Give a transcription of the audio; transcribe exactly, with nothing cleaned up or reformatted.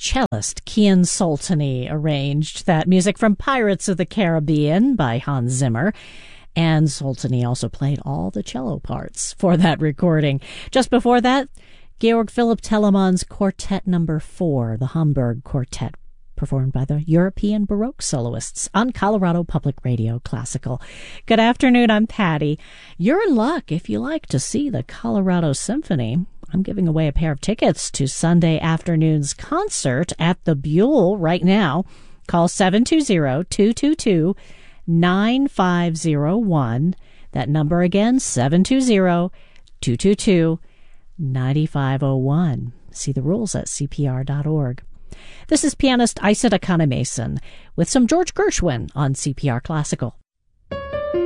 cellist Kian Soltani arranged that music from Pirates of the Caribbean by Hans Zimmer. And Soltani also played all the cello parts for that recording. Just before that, Georg Philipp Telemann's Quartet Number Four, the Hamburg Quartet, performed by the European Baroque soloists on Colorado Public Radio Classical. Good afternoon, I'm Patty. You're in luck if you like to see the Colorado Symphony. I'm giving away a pair of tickets to Sunday afternoon's concert at the Buell right now. Call seven two zero, two two two, nine five zero one. That number again, seven two zero, two two two, nine five zero one. See the rules at C P R dot org. This is pianist Isa Akane Mason with some George Gershwin on C P R Classical.